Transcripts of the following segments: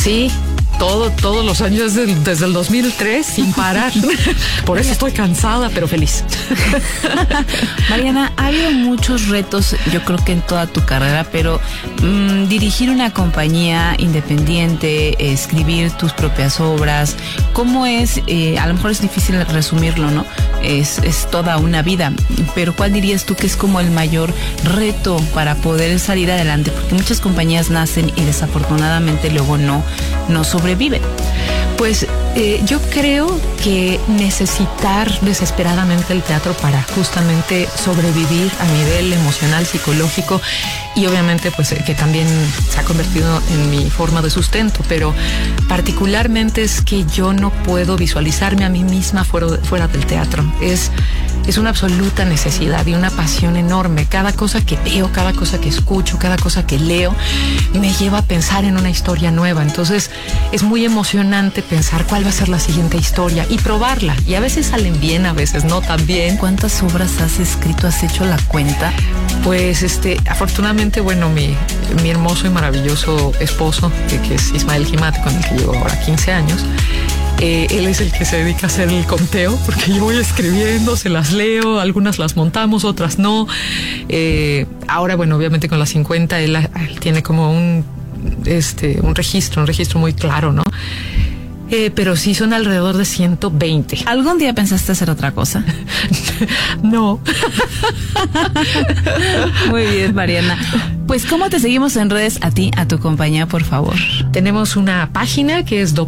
Sí, todos los años desde el 2003 sin parar. Por eso estoy cansada, pero feliz. Mariana, ha habido muchos retos, yo creo que en toda tu carrera, pero dirigir una compañía independiente, escribir tus propias obras, ¿cómo es? A lo mejor es difícil resumirlo, ¿no? Es toda una vida, pero ¿cuál dirías tú que es como el mayor reto para poder salir adelante? Porque muchas compañías nacen y desafortunadamente luego no sobreviven. Pues yo creo que necesitar desesperadamente el teatro para justamente sobrevivir a nivel emocional, psicológico y obviamente pues que también se ha convertido en mi forma de sustento, pero particularmente es que yo no puedo visualizarme a mí misma fuera del teatro. Es una absoluta necesidad y una pasión enorme. Cada cosa que veo, cada cosa que escucho, cada cosa que leo me lleva a pensar en una historia nueva. Entonces es muy emocionante pensar cuál va a ser la siguiente historia y probarla. Y a veces salen bien, a veces no tan bien. ¿Cuántas obras has escrito? ¿Has hecho la cuenta? Pues afortunadamente, bueno, mi hermoso y maravilloso esposo, que es Ismael Gimati, con el que llevo ahora 15 años, él es el que se dedica a hacer el conteo, porque yo voy escribiendo, se las leo, algunas las montamos, otras no. Ahora, bueno, obviamente con las 50 él tiene como un registro muy claro, ¿no? Pero sí son alrededor de 120. ¿Algún día pensaste hacer otra cosa? No. Muy bien, Mariana. Pues, ¿cómo te seguimos en redes a ti, a tu compañía, por favor? Tenemos una página que es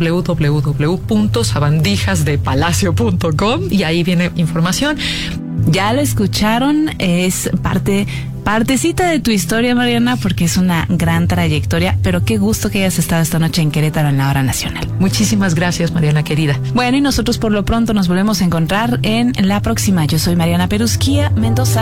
www.sabandijasdepalacio.com y ahí viene información. Ya lo escucharon, es partecita de tu historia, Mariana, porque es una gran trayectoria, pero qué gusto que hayas estado esta noche en Querétaro en la Hora Nacional. Muchísimas gracias, Mariana querida. Bueno, y nosotros por lo pronto nos volvemos a encontrar en la próxima. Yo soy Mariana Perusquía Mendoza.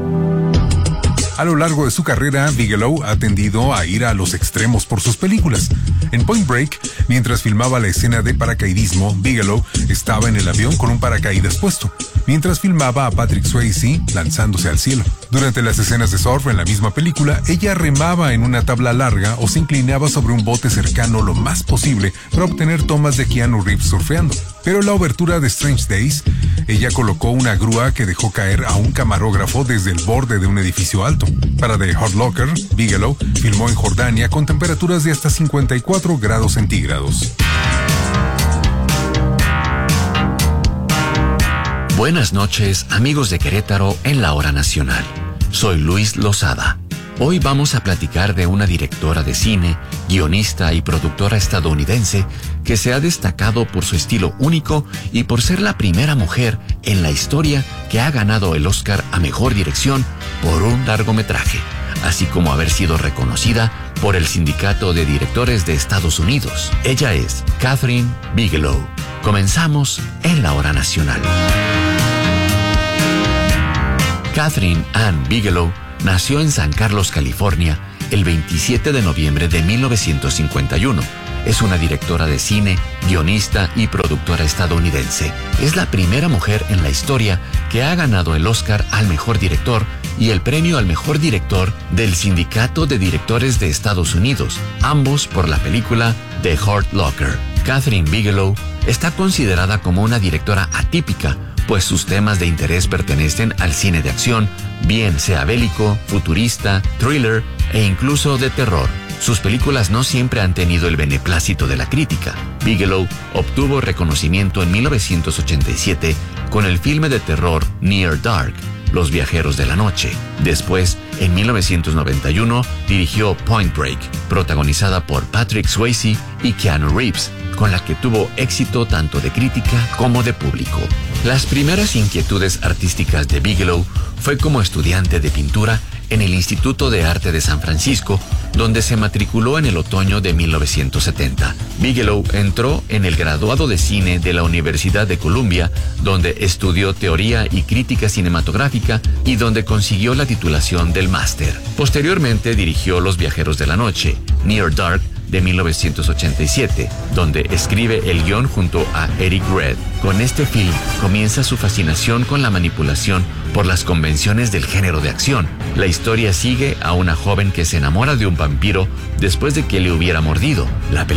A lo largo de su carrera, Bigelow ha tendido a ir a los extremos por sus películas. En Point Break, mientras filmaba la escena de paracaidismo, Bigelow estaba en el avión con un paracaídas puesto, mientras filmaba a Patrick Swayze lanzándose al cielo. Durante las escenas de surf en la misma película, ella remaba en una tabla larga o se inclinaba sobre un bote cercano lo más posible para obtener tomas de Keanu Reeves surfeando. Pero en la obertura de Strange Days, ella colocó una grúa que dejó caer a un camarógrafo desde el borde de un edificio alto. Para The Hurt Locker, Bigelow filmó en Jordania con temperaturas de hasta 54 grados centígrados. Buenas noches, amigos de Querétaro en la Hora Nacional. Soy Luis Lozada. Hoy vamos a platicar de una directora de cine, guionista y productora estadounidense que se ha destacado por su estilo único y por ser la primera mujer en la historia que ha ganado el Oscar a Mejor Dirección por un largometraje, así como haber sido reconocida por el Sindicato de Directores de Estados Unidos. Ella es Kathryn Bigelow. Comenzamos en la Hora Nacional. Kathryn Ann Bigelow nació en San Carlos, California, el 27 de noviembre de 1951. Es una directora de cine, guionista y productora estadounidense. Es la primera mujer en la historia que ha ganado el Oscar al Mejor Director y el premio al Mejor Director del Sindicato de Directores de Estados Unidos, ambos por la película The Hurt Locker. Kathryn Bigelow está considerada como una directora atípica, pues sus temas de interés pertenecen al cine de acción, bien sea bélico, futurista, thriller e incluso de terror. Sus películas no siempre han tenido el beneplácito de la crítica. Bigelow obtuvo reconocimiento en 1987 con el filme de terror Near Dark, Los Viajeros de la Noche. Después, en 1991, dirigió Point Break, protagonizada por Patrick Swayze y Keanu Reeves, con la que tuvo éxito tanto de crítica como de público. Las primeras inquietudes artísticas de Bigelow fue como estudiante de pintura en el Instituto de Arte de San Francisco, donde se matriculó en el otoño de 1970. Bigelow entró en el graduado de cine de la Universidad de Columbia, donde estudió teoría y crítica cinematográfica y donde consiguió la titulación del máster. Posteriormente dirigió Los Viajeros de la Noche, Near Dark, de 1987, donde escribe el guión junto a Eric Red. Con este film comienza su fascinación con la manipulación por las convenciones del género de acción. La historia sigue a una joven que se enamora de un vampiro después de que le hubiera mordido. La